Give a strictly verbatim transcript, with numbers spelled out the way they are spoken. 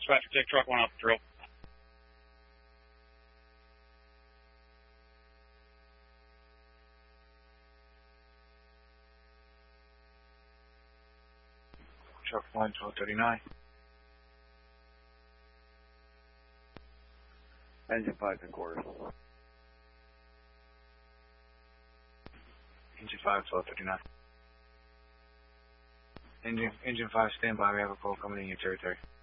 dispatcher, take truck one off the drill. Truck one, twelve thirty-nine. Engine five and quarters. Engine five, twelve thirty-nine. Engine, engine five, stand by. We have a call coming in your territory.